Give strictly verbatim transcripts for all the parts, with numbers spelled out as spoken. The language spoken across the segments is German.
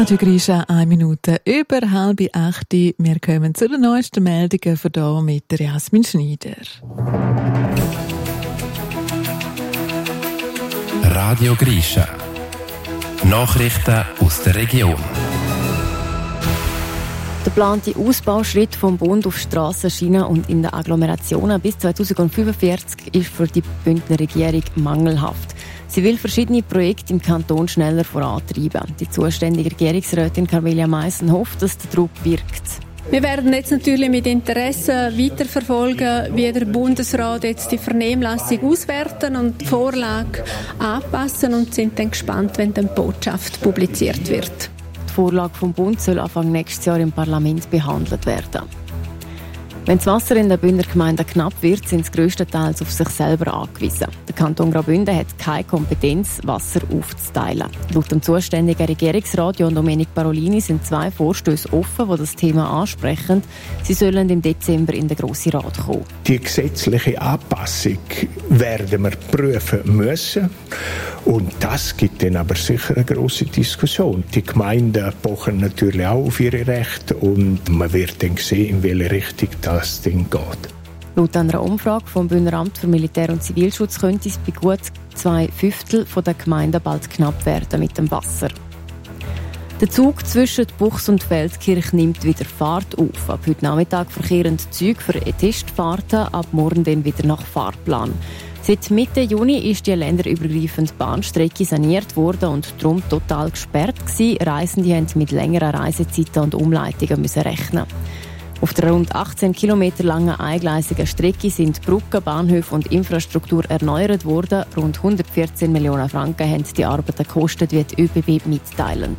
Radio Grisha, eine Minute über halb acht. Wir kommen zu den neuesten Meldungen von hier mit der Jasmin Schneider. Radio Grisha. Nachrichten aus der Region. Der geplante Ausbauschritt vom Bund auf Strassen, Schienen und in den Agglomerationen bis zweitausendfünfundvierzig ist für die Bündner Regierung mangelhaft. Sie will verschiedene Projekte im Kanton schneller vorantreiben. Die zuständige Regierungsrätin Carmelia Meissen hofft, dass der Druck wirkt. Wir werden jetzt natürlich mit Interesse weiterverfolgen, wie der Bundesrat jetzt die Vernehmlassung auswerten und die Vorlage anpassen und sind dann gespannt, wenn dann die Botschaft publiziert wird. Die Vorlage vom Bund soll Anfang nächstes Jahr im Parlament behandelt werden. Wenn das Wasser in den Bündner Gemeinden knapp wird, sind sie grösstenteils auf sich selber angewiesen. Der Kanton Graubünden hat keine Kompetenz, Wasser aufzuteilen. Laut dem zuständigen Regierungsrat John Domenic Parolini sind zwei Vorstöße offen, die das Thema ansprechen. Sie sollen im Dezember in den Grossen Rat kommen. Die gesetzliche Anpassung werden wir prüfen müssen. Und das gibt dann aber sicher eine grosse Diskussion. Die Gemeinden pochen natürlich auch auf ihre Rechte und man wird dann sehen, in welche Richtung das Ding geht. Laut einer Umfrage vom Bündner Amt für Militär- und Zivilschutz könnte es bei gut zwei Fünftel der Gemeinden bald knapp werden mit dem Wasser. Der Zug zwischen Buchs und Feldkirch nimmt wieder Fahrt auf. Ab heute Nachmittag verkehren Züge für Testfahrten, ab morgen dann wieder nach Fahrplan. Seit Mitte Juni ist die länderübergreifende Bahnstrecke saniert worden und darum total gesperrt gewesen. Reisende mussten mit längeren Reisezeiten und Umleitungen müssen rechnen. Auf der rund achtzehn Kilometer langen eingleisigen Strecke sind Brücken, Bahnhöfe und Infrastruktur erneuert worden. Rund hundertvierzehn Millionen Franken haben die Arbeiten gekostet, wie die Ö B B mitteilen.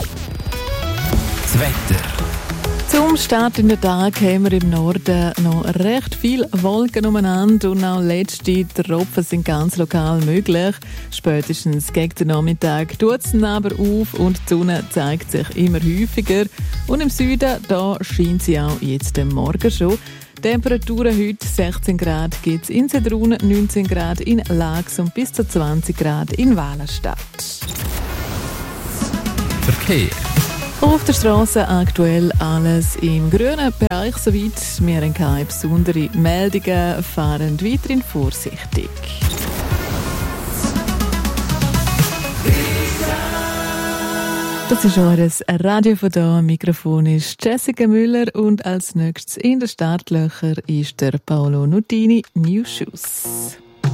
Das Wetter. Zum Start in den Tag haben wir im Norden noch recht viele Wolken umeinander und auch letzte Tropfen sind ganz lokal möglich. Spätestens gegen den Nachmittag tut es aber auf und die Sonne zeigt sich immer häufiger. Und im Süden, da scheint sie auch jetzt am Morgen schon. Temperaturen heute sechzehn Grad gibt es in Sedrun, neunzehn Grad in Lax und bis zu zwanzig Grad in Walenstadt. Verkehr. Auf der Straße aktuell alles im grünen Bereich soweit. Wir haben keine besonderen Meldungen, fahren weiterhin vorsichtig. Das ist eures Radio von hier. Am Mikrofon ist Jessica Müller und als nächstes in den Startlöchern ist der Paolo Nutini New Shoes.